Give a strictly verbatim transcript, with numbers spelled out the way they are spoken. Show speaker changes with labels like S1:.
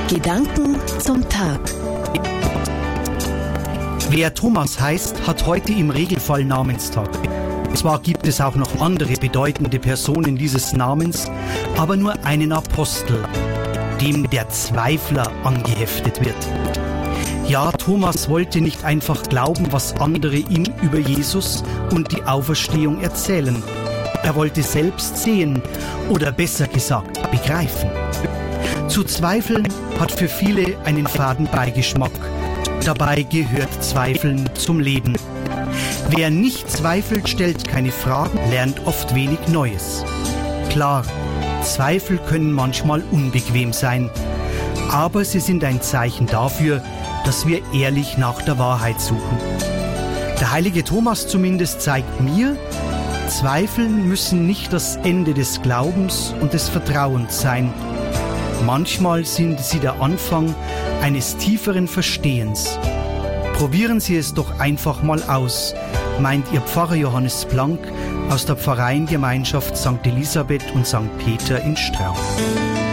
S1: Gedanken zum Tag.
S2: Wer Thomas heißt, hat heute im Regelfall Namenstag. Zwar gibt es auch noch andere bedeutende Personen dieses Namens, aber nur einen Apostel, dem der Zweifler angeheftet wird. Ja, Thomas wollte nicht einfach glauben, was andere ihm über Jesus und die Auferstehung erzählen. Er wollte selbst sehen oder besser gesagt begreifen. Zu zweifeln hat für viele einen faden Beigeschmack. Dabei gehört Zweifeln zum Leben. Wer nicht zweifelt, stellt keine Fragen, lernt oft wenig Neues. Klar, Zweifel können manchmal unbequem sein, aber sie sind ein Zeichen dafür, dass wir ehrlich nach der Wahrheit suchen. Der heilige Thomas zumindest zeigt mir, Zweifeln müssen nicht das Ende des Glaubens und des Vertrauens sein. Manchmal sind sie der Anfang eines tieferen Verstehens. Probieren Sie es doch einfach mal aus, meint Ihr Pfarrer Johannes Blank aus der Pfarreiengemeinschaft Sankt Elisabeth und Sankt Peter in Straub.